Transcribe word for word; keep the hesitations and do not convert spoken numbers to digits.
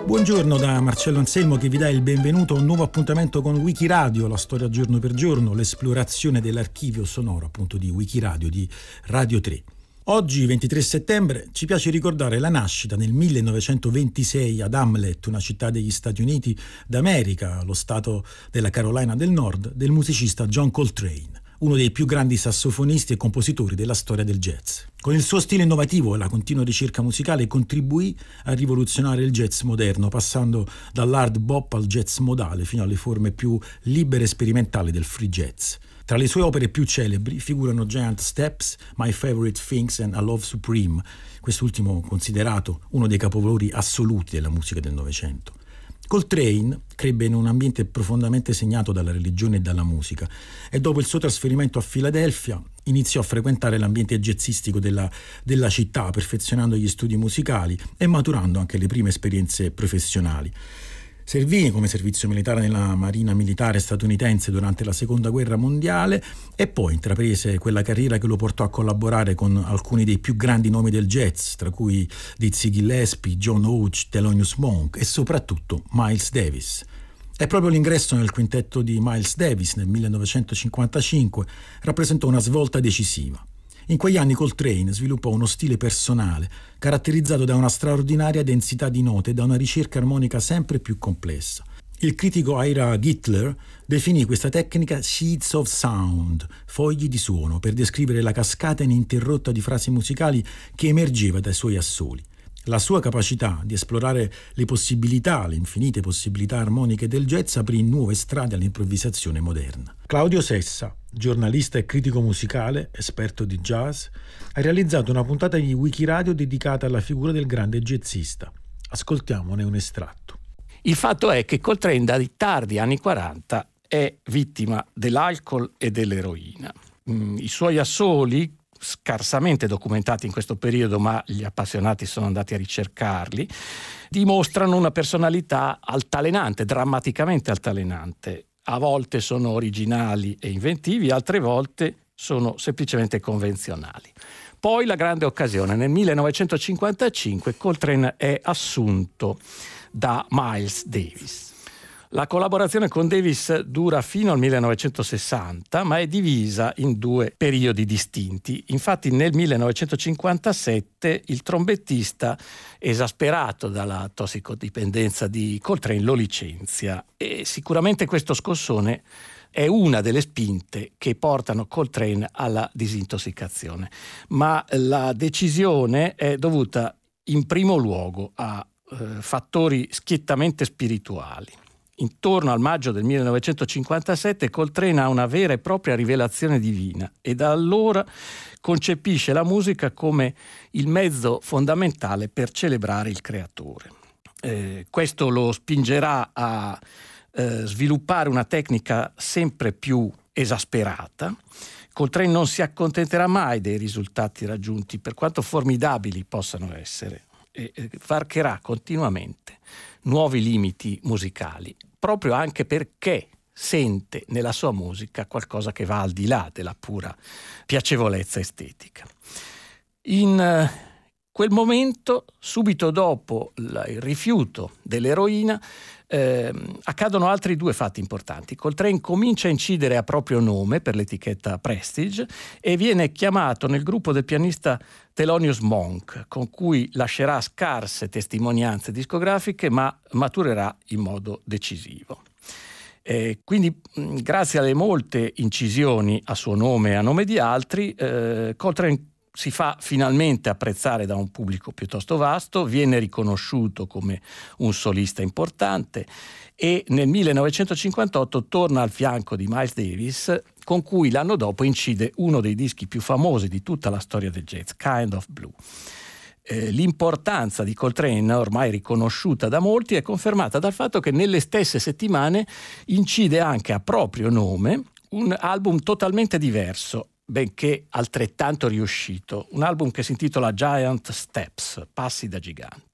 Buongiorno da Marcello Anselmo che vi dà il benvenuto a un nuovo appuntamento con Wikiradio, la storia giorno per giorno, l'esplorazione dell'archivio sonoro appunto di Wikiradio, di Radio tre. Oggi, ventitré settembre, ci piace ricordare la nascita nel millenovecentoventisei ad Hamlet, una città degli Stati Uniti d'America, lo stato della Carolina del Nord, del musicista John Coltrane, uno dei più grandi sassofonisti e compositori della storia del jazz. Con il suo stile innovativo e la continua ricerca musicale contribuì a rivoluzionare il jazz moderno, passando dall'hard bop al jazz modale fino alle forme più libere e sperimentali del free jazz. Tra le sue opere più celebri figurano Giant Steps, My Favorite Things and A Love Supreme, quest'ultimo considerato uno dei capolavori assoluti della musica del Novecento. Coltrane crebbe in un ambiente profondamente segnato dalla religione e dalla musica e dopo il suo trasferimento a Filadelfia iniziò a frequentare l'ambiente jazzistico della, della città, perfezionando gli studi musicali e maturando anche le prime esperienze professionali. Servì come servizio militare nella Marina Militare statunitense durante la Seconda Guerra Mondiale e poi intraprese quella carriera che lo portò a collaborare con alcuni dei più grandi nomi del jazz, tra cui Dizzy Gillespie, John Hodge, Thelonious Monk e soprattutto Miles Davis. E proprio l'ingresso nel quintetto di Miles Davis nel millenovecentocinquantacinque rappresentò una svolta decisiva. In quegli anni Coltrane sviluppò uno stile personale, caratterizzato da una straordinaria densità di note e da una ricerca armonica sempre più complessa. Il critico Ira Gitler definì questa tecnica sheets of sound, fogli di suono, per descrivere la cascata ininterrotta di frasi musicali che emergeva dai suoi assoli. La sua capacità di esplorare le possibilità, le infinite possibilità armoniche del jazz aprì nuove strade all'improvvisazione moderna. Claudio Sessa, giornalista e critico musicale, esperto di jazz, ha realizzato una puntata di Wikiradio dedicata alla figura del grande jazzista. Ascoltiamone un estratto. Il fatto è che Coltrane dai tardi anni quaranta è vittima dell'alcol e dell'eroina. I suoi assoli, scarsamente documentati in questo periodo, ma gli appassionati sono andati a ricercarli, dimostrano una personalità altalenante, drammaticamente altalenante. A volte sono originali e inventivi, altre volte sono semplicemente convenzionali. Poi la grande occasione. Nel millenovecentocinquantacinque Coltrane è assunto da Miles Davis. La collaborazione con Davis dura fino al millenovecentosessanta, ma è divisa in due periodi distinti. Infatti nel millenovecentocinquantasette il trombettista, esasperato dalla tossicodipendenza di Coltrane, lo licenzia e sicuramente questo scossone è una delle spinte che portano Coltrane alla disintossicazione. Ma la decisione è dovuta in primo luogo a eh, fattori schiettamente spirituali. Intorno al maggio del millenovecentocinquantasette Coltrane ha una vera e propria rivelazione divina e da allora concepisce la musica come il mezzo fondamentale per celebrare il creatore. Eh, questo lo spingerà a eh, sviluppare una tecnica sempre più esasperata. Coltrane non si accontenterà mai dei risultati raggiunti, per quanto formidabili possano essere, e varcherà continuamente nuovi limiti musicali, proprio anche perché sente nella sua musica qualcosa che va al di là della pura piacevolezza estetica. In quel momento, subito dopo il rifiuto dell'eroina, eh, accadono altri due fatti importanti. Coltrane comincia a incidere a proprio nome per l'etichetta Prestige e viene chiamato nel gruppo del pianista Thelonious Monk, con cui lascerà scarse testimonianze discografiche, ma maturerà in modo decisivo. Eh, quindi, mh, grazie alle molte incisioni a suo nome e a nome di altri, eh, Coltrane si fa finalmente apprezzare da un pubblico piuttosto vasto, viene riconosciuto come un solista importante e nel millenovecentocinquantotto torna al fianco di Miles Davis, con cui l'anno dopo incide uno dei dischi più famosi di tutta la storia del jazz, Kind of Blue. Eh, l'importanza di Coltrane, ormai riconosciuta da molti, è confermata dal fatto che nelle stesse settimane incide anche a proprio nome un album totalmente diverso, benché altrettanto riuscito, un album che si intitola Giant Steps, Passi da gigante.